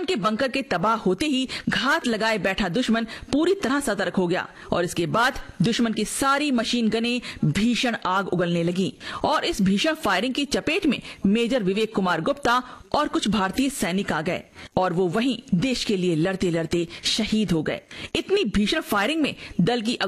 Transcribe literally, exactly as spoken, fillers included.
दुश्मन के बंकर के तबाह होते ही घात लगाए बैठा दुश्मन पूरी तरह सतर्क हो गया और इसके बाद दुश्मन की सारी मशीन गनें भीषण आग उगलने लगी और इस भीषण फायरिंग की चपेट में मेजर विवेक कुमार गुप्ता और कुछ भारतीय सैनिक आ गए और वो वहीं देश के लिए लड़ते लड़ते शहीद हो गए। इतनी भीषण फायरिंग में दल की